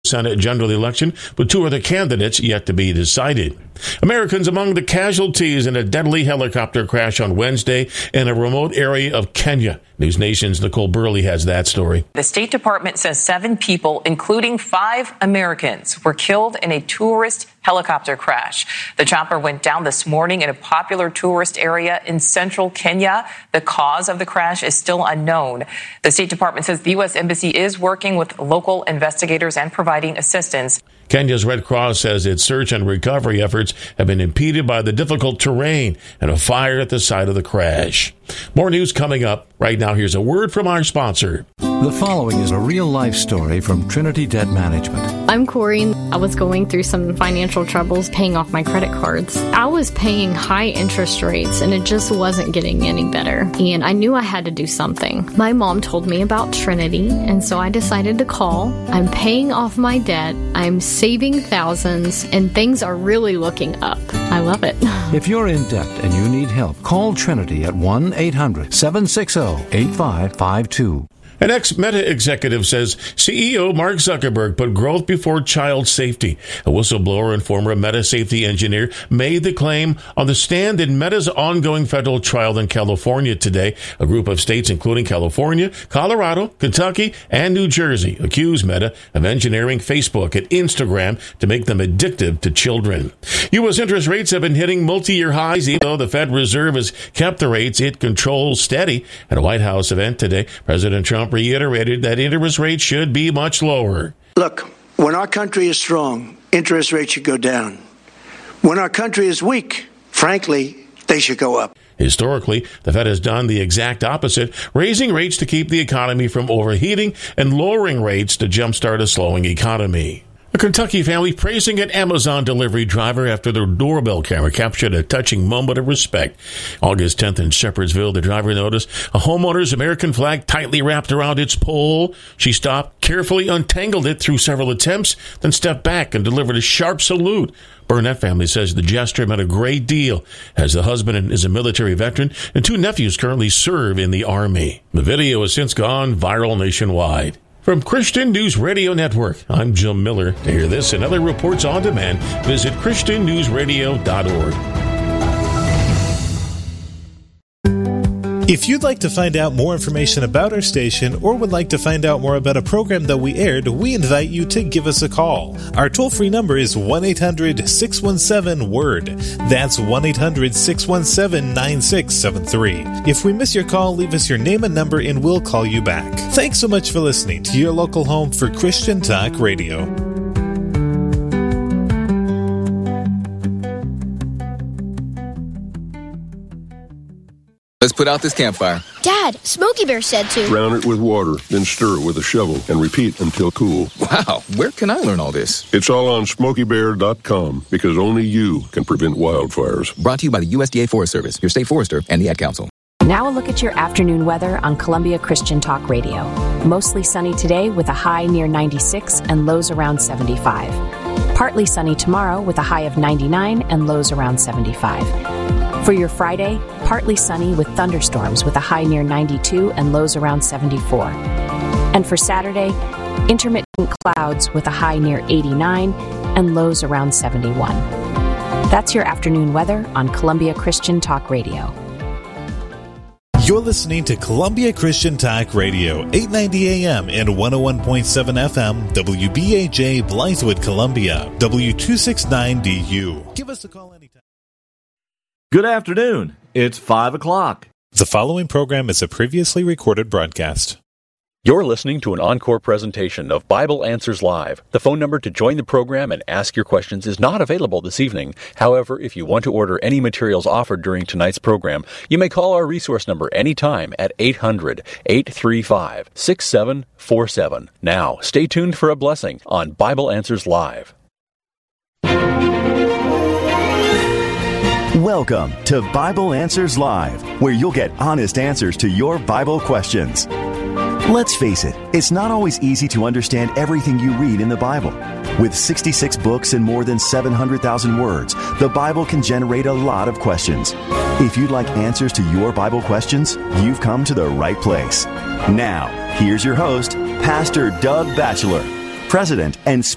Senate general election, with two other candidates yet to be decided. Americans among the casualties in a deadly helicopter crash on Wednesday in a remote area of Kenya. News Nation's Nicole Burley has that story. The State Department says 7 people, including 5 Americans, were killed in a tourist helicopter crash. The chopper went down this morning in a popular tourist area in central Kenya. The cause of the crash is still unknown. The State Department says the U.S. Embassy is working with local investigators and providing assistance. Kenya's Red Cross says its search and recovery efforts have been impeded by the difficult terrain and a fire at the site of the crash. More news coming up. Right now, here's a word from our sponsor. The following is a real-life story from Trinity Debt Management. I'm Corey. I was going through some financial troubles paying off my credit cards. I was paying high interest rates, and it just wasn't getting any better. And I knew I had to do something. My mom told me about Trinity, and so I decided to call. I'm paying off my debt. I'm saving thousands, and things are really looking up. I love it. If you're in debt and you need help, call Trinity at 1-800-760-8552. An ex-Meta executive says CEO Mark Zuckerberg put growth before child safety. A whistleblower and former Meta safety engineer made the claim on the stand in Meta's ongoing federal trial in California today. A group of states, including California, Colorado, Kentucky, and New Jersey, accuse Meta of engineering Facebook and Instagram to make them addictive to children. U.S. interest rates have been hitting multi-year highs, even though the Fed Reserve has kept the rates it controls steady. At a White House event today, President Trump reiterated that interest rates should be much lower. Look, when our country is strong, interest rates should go down. When our country is weak, frankly, they should go up. Historically, the Fed has done the exact opposite, raising rates to keep the economy from overheating and lowering rates to jumpstart a slowing economy. A Kentucky family praising an Amazon delivery driver after their doorbell camera captured a touching moment of respect. August 10th in Shepherdsville, the driver noticed a homeowner's American flag tightly wrapped around its pole. She stopped, carefully untangled it through several attempts, then stepped back and delivered a sharp salute. Burnett family says the gesture meant a great deal, as the husband is a military veteran and 2 nephews currently serve in the Army. The video has since gone viral nationwide. From Christian News Radio Network, I'm Jim Miller. To hear this and other reports on demand, visit ChristianNewsRadio.org. If you'd like to find out more information about our station or would like to find out more about a program that we aired, we invite you to give us a call. Our toll-free number is 1-800-617-WORD. That's 1-800-617-9673. If we miss your call, leave us your name and number and we'll call you back. Thanks so much for listening to your local home for Christian Talk Radio. Let's put out this campfire. Dad, Smokey Bear said to drown it with water, then stir it with a shovel and repeat until cool. Wow, where can I learn all this? It's all on SmokeyBear.com because only you can prevent wildfires. Brought to you by the USDA Forest Service, your state forester, and the Ad Council. Now a look at your afternoon weather on Columbia Christian Talk Radio. Mostly sunny today with a high near 96 and lows around 75. Partly sunny tomorrow with a high of 99 and lows around 75. For your Friday, partly sunny with thunderstorms with a high near 92 and lows around 74. And for Saturday, intermittent clouds with a high near 89 and lows around 71. That's your afternoon weather on Columbia Christian Talk Radio. You're listening to Columbia Christian Talk Radio, 890 AM and 101.7 FM, WBAJ, Blythewood, Columbia, W269DU. Give us a call anytime. Good afternoon. It's 5 o'clock. The following program is a previously recorded broadcast. You're listening to an encore presentation of Bible Answers Live. The phone number to join the program and ask your questions is not available this evening. However, if you want to order any materials offered during tonight's program, you may call our resource number anytime at 800-835-6747. Now, stay tuned for a blessing on Bible Answers Live. Welcome to Bible Answers Live, where you'll get honest answers to your Bible questions. Let's face it, it's not always easy to understand everything you read in the Bible. With 66 books and more than 700,000 words, the Bible can generate a lot of questions. If you'd like answers to your Bible questions, you've come to the right place. Now, here's your host, Pastor Doug Batchelor, President and